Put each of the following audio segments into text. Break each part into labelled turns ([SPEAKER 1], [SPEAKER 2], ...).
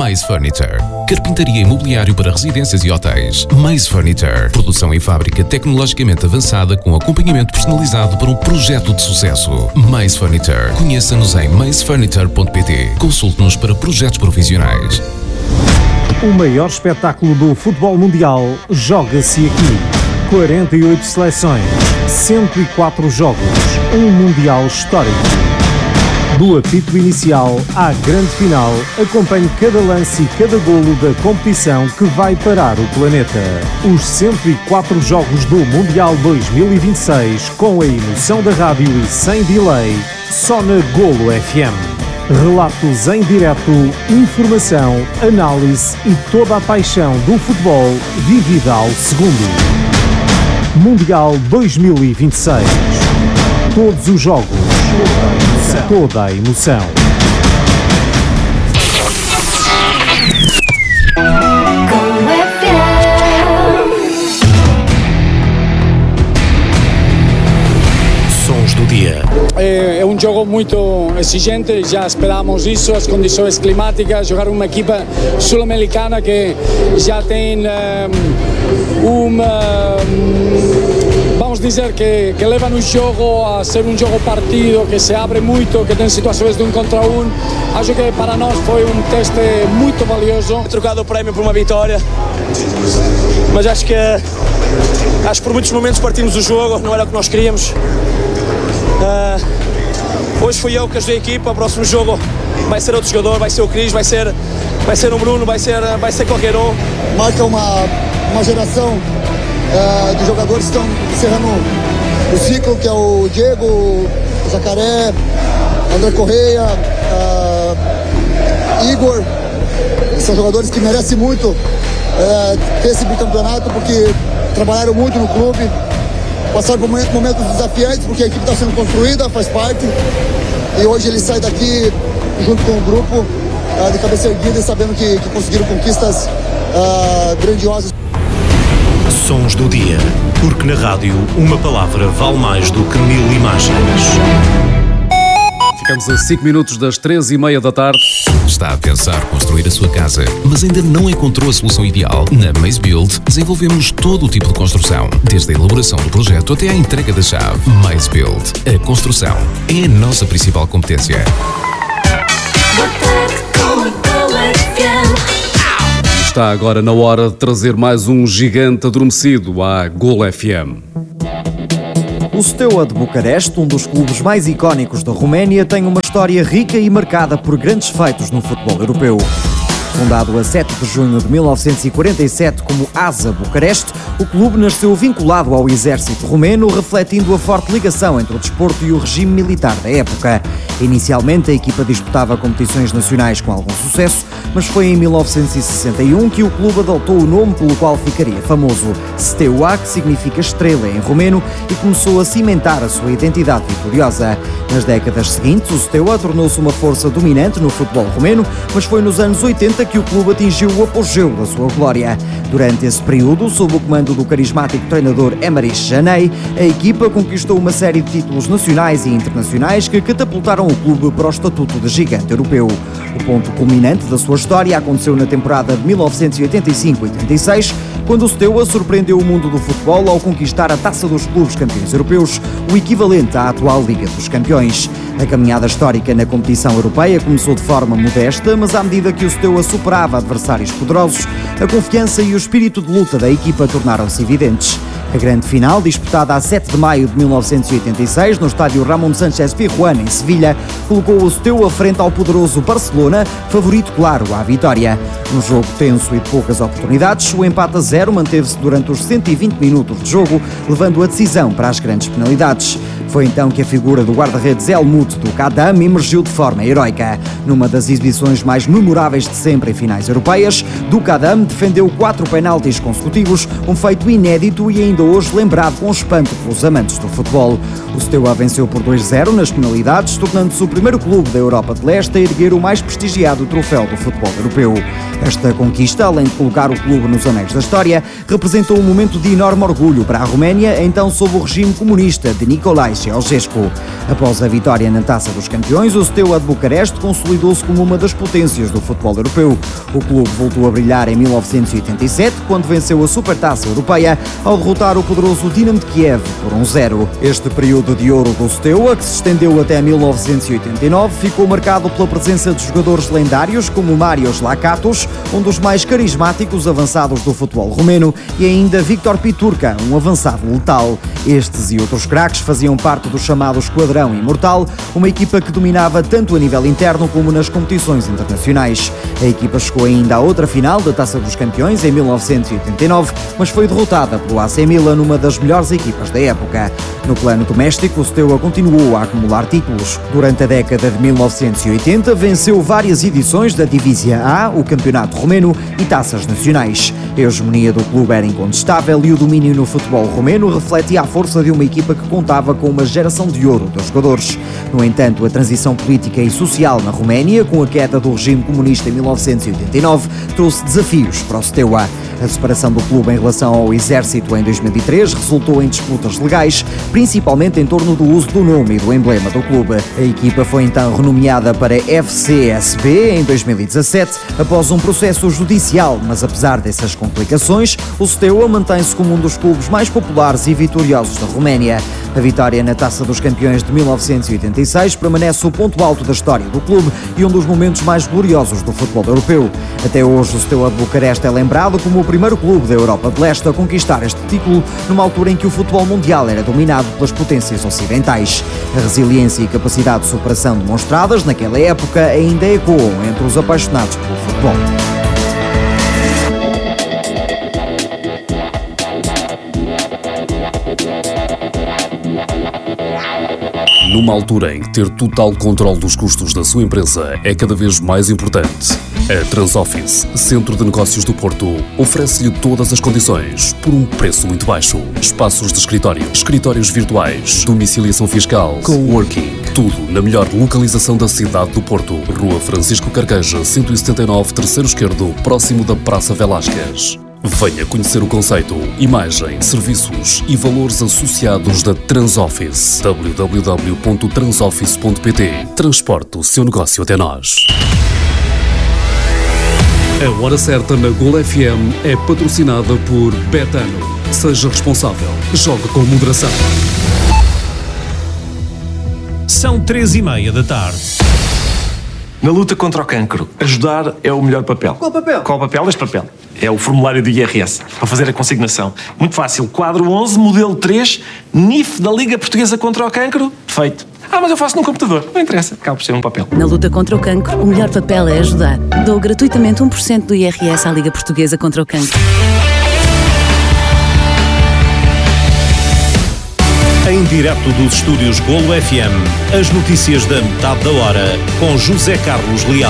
[SPEAKER 1] Mais Furniture. Carpintaria e mobiliário para residências e hotéis. Mais Furniture. Produção em fábrica tecnologicamente avançada com acompanhamento personalizado para um projeto de sucesso. Mais Furniture. Conheça-nos em maisfurniture.pt. Consulte-nos para projetos profissionais.
[SPEAKER 2] O maior espetáculo do futebol mundial joga-se aqui. 48 seleções, 104 jogos, um mundial histórico. Do apito inicial à grande final, acompanhe cada lance e cada golo da competição que vai parar o planeta. Os 104 jogos do Mundial 2026, com a emoção da rádio e sem delay, só na Golo FM. Relatos em direto, informação, análise e toda a paixão do futebol vivida ao segundo. Mundial 2026. Todos os jogos, toda a emoção.
[SPEAKER 3] Sons do dia.
[SPEAKER 4] É um jogo muito exigente, já esperávamos isso, as condições climáticas, jogar uma equipa sul-americana que já tem vamos dizer que leva no jogo a ser um jogo partido, que se abre muito, que tem situações de 1 contra 1. Acho que para nós foi um teste muito valioso.
[SPEAKER 5] Trocado o prémio por uma vitória, mas acho que por muitos momentos partimos o jogo, não era o que nós queríamos. Hoje fui eu que ajudei a equipa, o próximo jogo vai ser outro jogador, vai ser o Cris, vai ser o Bruno, vai ser qualquer um.
[SPEAKER 6] Marca uma geração de jogadores que estão encerrando o ciclo, que é o Diego, o Jacaré, André Correia, Igor. São jogadores que merecem muito ter esse bicampeonato, porque trabalharam muito no clube, passaram por momentos desafiantes, porque a equipe está sendo construída, faz parte, e hoje eles saem daqui junto com o grupo de cabeça erguida, sabendo que conseguiram conquistas grandiosas.
[SPEAKER 3] Sons do dia, porque na rádio uma palavra vale mais do que 1000 imagens.
[SPEAKER 7] Ficamos a 5 minutos das 13h30 da tarde.
[SPEAKER 1] Está a pensar construir a sua casa, mas ainda não encontrou a solução ideal? Na Maze Build desenvolvemos todo o tipo de construção, desde a elaboração do projeto até à entrega da chave. Maze Build. A construção é a nossa principal competência.
[SPEAKER 7] Está agora na hora de trazer mais um gigante adormecido à Golo FM.
[SPEAKER 8] O Steaua de Bucareste, um dos clubes mais icónicos da Roménia, tem uma história rica e marcada por grandes feitos no futebol europeu. Fundado a 7 de junho de 1947 como ASA Bucareste, o clube nasceu vinculado ao exército romeno, refletindo a forte ligação entre o desporto e o regime militar da época. Inicialmente, a equipa disputava competições nacionais com algum sucesso, mas foi em 1961 que o clube adotou o nome pelo qual ficaria famoso, Steaua, que significa estrela em romeno, e começou a cimentar a sua identidade vitoriosa. Nas décadas seguintes, o Steaua tornou-se uma força dominante no futebol romeno, mas foi nos anos 80 que o clube atingiu o apogeu da sua glória. Durante esse período, sob o comando do carismático treinador Emmerich Janei, a equipa conquistou uma série de títulos nacionais e internacionais que catapultaram o clube para o estatuto de gigante europeu. O ponto culminante da sua história aconteceu na temporada de 1985-86, quando o Steaua surpreendeu o mundo do futebol ao conquistar a Taça dos Clubes Campeões Europeus, o equivalente à atual Liga dos Campeões. A caminhada histórica na competição europeia começou de forma modesta, mas à medida que o Steaua superava adversários poderosos, a confiança e o espírito de luta da equipa tornaram-se evidentes. A grande final, disputada a 7 de maio de 1986, no estádio Ramon Sánchez Pizjuán, em Sevilha, colocou o Steaua frente ao poderoso Barcelona, favorito claro à vitória. Num jogo tenso e de poucas oportunidades, o empate a 0 manteve-se durante os 120 minutos de jogo, levando a decisão para as grandes penalidades. Foi então que a figura do guarda-redes Helmut do Kadam emergiu de forma heroica. Numa das exibições mais memoráveis de sempre em finais europeias, do Kadam defendeu 4 penaltis consecutivos, um feito inédito e ainda hoje lembrado com espanto pelos amantes do futebol. O Steaua venceu por 2-0 nas penalidades, tornando-se o primeiro clube da Europa de Leste a erguer o mais prestigiado troféu do futebol europeu. Esta conquista, além de colocar o clube nos anéis da história, representou um momento de enorme orgulho para a Roménia, então sob o regime comunista de Nicolae Ceausescu. Após a vitória na Taça dos Campeões, o Steaua de Bucareste consolidou-se como uma das potências do futebol europeu. O clube voltou a brilhar em 1987, quando venceu a Supertaça Europeia ao derrotar o poderoso Dinamo de Kiev por 1-0. Este período de ouro do Steaua, que se estendeu até 1989, ficou marcado pela presença de jogadores lendários como Marios Lakatos, um dos mais carismáticos avançados do futebol romeno, e ainda Victor Piturca, um avançado letal. Estes e outros craques faziam parte do chamado Esquadrão Imortal, uma equipa que dominava tanto a nível interno como nas competições internacionais. A equipa chegou ainda à outra final da Taça dos Campeões em 1989, mas foi derrotada pelo AC Milan, numa das melhores equipas da época. No plano doméstico, o Steaua continuou a acumular títulos. Durante a década de 1980, venceu várias edições da Divizia A, o campeonato romeno, e taças nacionais. A hegemonia do clube era incontestável e o domínio no futebol romeno refletia a força de uma equipa que contava com uma geração de ouro dos jogadores. No entanto, a transição política e social na Roménia, com a queda do regime comunista em 1989, trouxe desafios para o Steaua. A separação do clube em relação ao exército em 2003 resultou em disputas legais, principalmente em torno do uso do nome e do emblema do clube. A equipa foi então renomeada para FCSB em 2017, após um processo judicial, mas apesar dessas complicações, o Steaua mantém-se como um dos clubes mais populares e vitoriosos da Roménia. A vitória na Taça dos Campeões de 1986 permanece o ponto alto da história do clube e um dos momentos mais gloriosos do futebol europeu. Até hoje, o Steaua de Bucareste é lembrado como o primeiro clube da Europa de Leste a conquistar este título, numa altura em que o futebol mundial era dominado pelas potências ocidentais. A resiliência e capacidade de superação demonstradas naquela época ainda ecoam entre os apaixonados pelo futebol.
[SPEAKER 7] Numa altura em que ter total controle dos custos da sua empresa é cada vez mais importante, a Transoffice, Centro de Negócios do Porto, oferece-lhe todas as condições por um preço muito baixo. Espaços de escritório, escritórios virtuais, domiciliação fiscal, coworking, tudo na melhor localização da cidade do Porto. Rua Francisco Carqueja, 179, terceiro esquerdo, próximo da Praça Velásquez. Venha conhecer o conceito, imagem, serviços e valores associados da Transoffice. www.transoffice.pt. Transporte o seu negócio até nós. A Hora Certa na Gol FM é patrocinada por Betano. Seja responsável. Jogue com moderação.
[SPEAKER 3] São 3:30 da tarde.
[SPEAKER 9] Na luta contra o cancro, ajudar é o melhor papel.
[SPEAKER 8] Qual papel?
[SPEAKER 9] Qual papel? Este papel. É o formulário do IRS, para fazer a consignação. Muito fácil. Quadro 11, modelo 3, NIF da Liga Portuguesa contra o Cancro. Feito. Mas eu faço num computador. Não interessa. Acaba por ser um papel.
[SPEAKER 10] Na luta contra o cancro, o melhor papel é ajudar. Dou gratuitamente 1% do IRS à Liga Portuguesa contra o Cancro.
[SPEAKER 3] Em direto dos estúdios Golo FM, as notícias da metade da hora, com José Carlos Leal.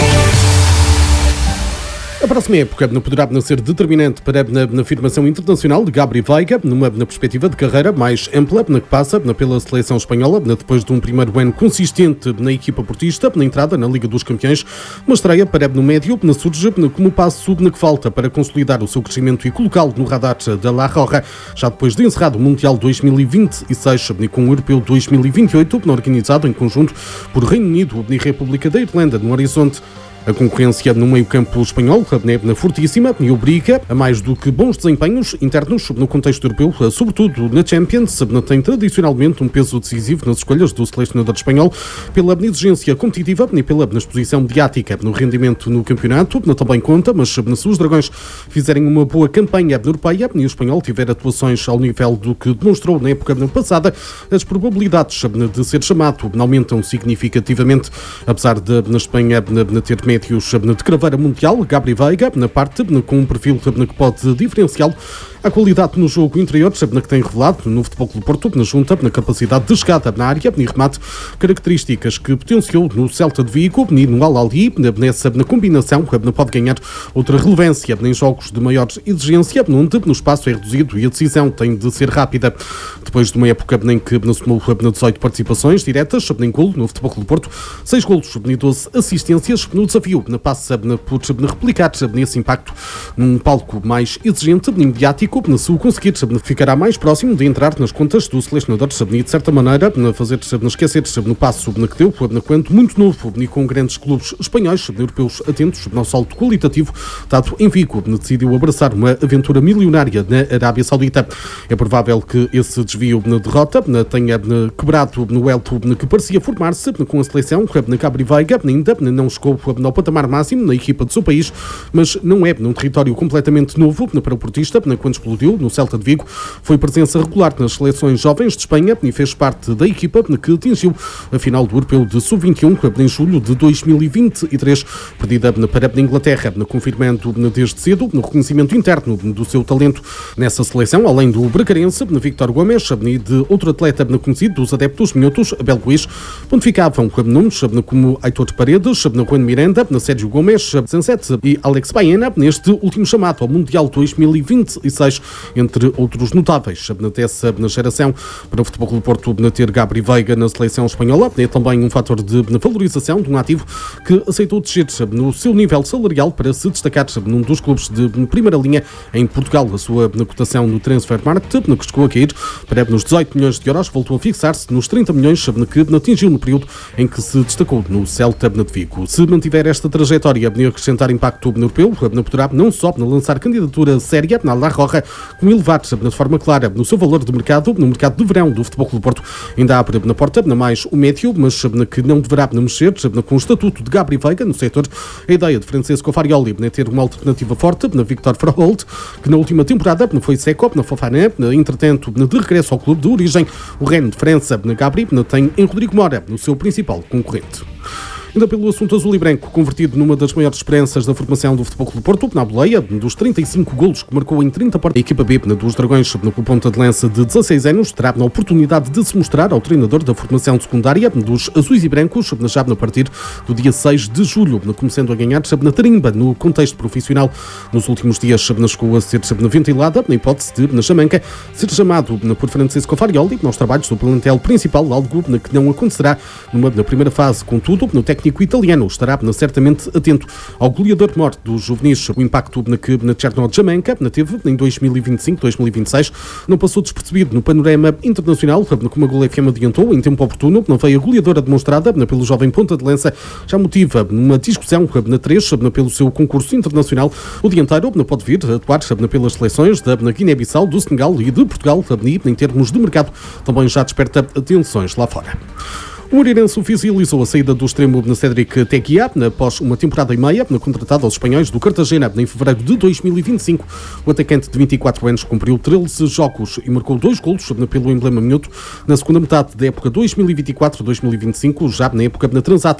[SPEAKER 11] A próxima época poderá ser determinante para a afirmação internacional de Gabri Veiga, numa perspectiva de carreira mais ampla, que passa pela seleção espanhola, depois de um primeiro ano consistente na equipa portista, na entrada na Liga dos Campeões. Uma estreia para no médio surge como passo que falta para consolidar o seu crescimento e colocá-lo no radar da La Roja, já depois de encerrado o Mundial 2026 com o Europeu 2028, organizado em conjunto por Reino Unido e República da Irlanda, no horizonte. A concorrência no meio-campo espanhol é fortíssima e obriga a mais do que bons desempenhos internos no contexto europeu, sobretudo na Champions, tem tradicionalmente um peso decisivo nas escolhas do selecionador espanhol pela exigência competitiva e pela exposição mediática. No rendimento no campeonato também conta, mas se os dragões fizerem uma boa campanha europeia e o espanhol tiver atuações ao nível do que demonstrou na época passada, as probabilidades de ser chamado aumentam significativamente, apesar de na Espanha ter médios de craveira mundial. Gabri Veiga, na parte com um perfil que pode diferenciá-lo, a qualidade no jogo interior que tem revelado no Futebol Clube Porto, na junta, na capacidade de chegada na área e remate, características que potenciou no Celta de Vigo e no Al-Ahly. Na combinação pode ganhar outra relevância em jogos de maior exigência, onde no espaço é reduzido e a decisão tem de ser rápida. Depois de uma época em que somou 18 participações diretas em golo no Futebol Clube Porto, 6 golos e 12 assistências no desafio desafio passa por replicar esse impacto num palco mais exigente, mediático, se o conseguir, ficará mais próximo de entrar nas contas do selecionador e, de certa maneira, fazer esquecer no passo que deu, quando muito novo e com grandes clubes espanhóis, europeus atentos ao salto qualitativo dado em Vigo, decidiu abraçar uma aventura milionária na Arábia Saudita. É provável que esse desvio na derrota tenha quebrado no elo que parecia formar-se com a seleção. Gabri Veiga ainda não chegou ao patamar máximo na equipa do seu país, mas não é num território completamente novo para o portista. Quando explodiu no Celta de Vigo, foi presença regular nas seleções jovens de Espanha e fez parte da equipa que atingiu a final do Europeu de Sub-21 em julho de 2023, perdida para a Inglaterra, confirmando desde cedo no reconhecimento interno do seu talento nessa seleção, além do bracarense Víctor Gomes e de outro atleta conhecido dos adeptos minhotos, Abel Ruiz, pontificavam nomes como Aitor Paredes, Juan Miranda, Sérgio Gomes, Sanset e Alex Baena, neste último chamado ao Mundial 2026, entre outros notáveis dessa geração. Para o Futebol Clube do Porto, ter Gabri Veiga na seleção espanhola é também um fator de valorização de um ativo que aceitou descer no seu nível salarial para se destacar num dos clubes de primeira linha em Portugal. A sua cotação no Transfer Market, que chegou a cair para nos 18 milhões de euros, voltou a fixar-se nos 30 milhões que atingiu no período em que se destacou no Celta de Vigo. Se mantiver esta trajetória e acrescentar impacto europeu, poderá não só lançar candidatura séria na La Roja, como elevar de forma clara no seu valor de mercado, no mercado de verão do Futebol Clube do Porto. Ainda há na porta mais o médio, mas que não deverá mexer com o estatuto de Gabri Veiga no setor. A ideia de Francesco Farioli é ter uma alternativa forte na Victor Froholt, que na última temporada foi Seco na Fofana, entretanto de regresso ao clube de origem. O Rennes de França, Gabri, tem em Rodrigo Mora no seu principal concorrente. Ainda pelo assunto azul e branco, convertido numa das maiores esperanças da formação do Futebol Clube do Porto, na boleia, dos 35 golos que marcou em 30 partidas, a equipa B dos Dragões, no ponta de lança de 16 anos, terá a oportunidade de se mostrar ao treinador da formação secundária dos azuis e brancos, já a partir do dia 6 de julho, começando a ganhar na tarimba no contexto profissional. Nos últimos dias, chegou a ser ventilada na hipótese de, na Jamanca, ser chamado por Francesco Farioli nos trabalhos do plantel principal, algo que não acontecerá na primeira fase. Contudo, no técnico italiano estará certamente atento ao goleador maior dos juvenis. O impacto que na Cherno Jamanca teve em 2025-2026 não passou despercebido no panorama internacional, como a Gol FM adiantou em tempo oportuno. Não veio a goleadora demonstrada pelo jovem ponta de lança, já motiva uma discussão na 3 pelo seu concurso internacional. O dianteiro pode vir a atuar pelas seleções da Guiné-Bissau, do Senegal e de Portugal, e em termos de mercado também já desperta atenções lá fora. O Moreirense oficializou a saída do extremo Cédric Teguia após uma temporada e meia contratado aos espanhóis do Cartagena em fevereiro de 2025. O atacante de 24 anos cumpriu 13 jogos e marcou 2 golos pelo emblema minhoto na segunda metade da época 2024-2025, já na época na Transata.